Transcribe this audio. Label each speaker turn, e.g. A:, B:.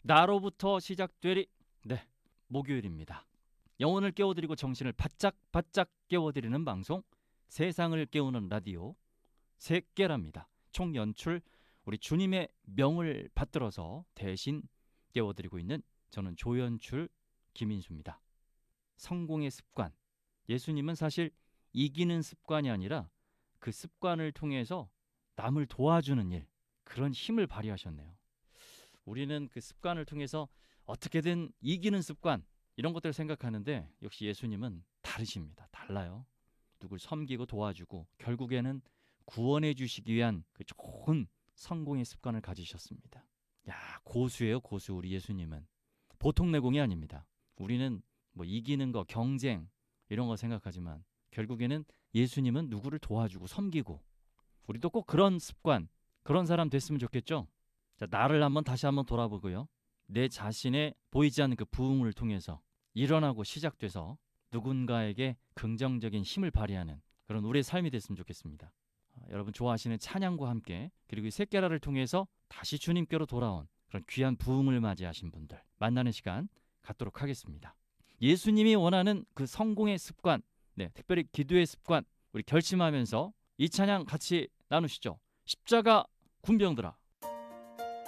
A: 나로부터 시작되리. 네, 목요일입니다. 영혼을 깨워드리고 정신을 바짝바짝 깨워드리는 방송, 세상을 깨우는 라디오 새깨랍니다. 총연출 우리 주님의 명을 받들어서 대신 깨워드리고 있는 저는 조연출 김인수입니다. 성공의 습관. 예수님은 사실 이기는 습관이 아니라 그 습관을 통해서 남을 도와주는 일, 그런 힘을 발휘하셨네요. 우리는 그 습관을 통해서 어떻게든 이기는 습관, 이런 것들을 생각하는데 역시 예수님은 다르십니다. 달라요. 누굴 섬기고 도와주고 결국에는 구원해 주시기 위한 그 좋은 성공의 습관을 가지셨습니다. 야, 고수예요, 고수. 우리 예수님은 보통 내공이 아닙니다. 우리는 뭐 이기는 거, 경쟁 이런 거 생각하지만 결국에는 예수님은 누구를 도와주고 섬기고, 우리도 꼭 그런 습관, 그런 사람 됐으면 좋겠죠. 자, 나를 다시 한번 돌아보고요. 내 자신의 보이지 않는 그 부흥을 통해서 일어나고 시작돼서 누군가에게 긍정적인 힘을 발휘하는 그런 우리의 삶이 됐으면 좋겠습니다. 여러분 좋아하시는 찬양과 함께, 그리고 이 새깨라를 통해서 다시 주님께로 돌아온 그런 귀한 부흥을 맞이하신 분들 만나는 시간 갖도록 하겠습니다. 예수님이 원하는 그 성공의 습관, 특별히 기도의 습관, 우리 결심하면서 이 찬양 같이 나누시죠. 십자가 군병들아